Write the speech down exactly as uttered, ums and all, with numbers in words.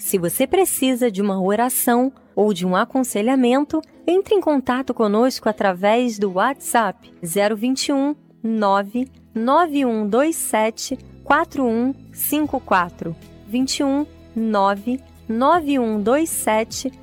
Se você precisa de uma oração ou de um aconselhamento, entre em contato conosco através do WhatsApp zero vinte e um, nove nove um dois sete, quatro um cinco quatro, vinte e um, nove nove um dois sete,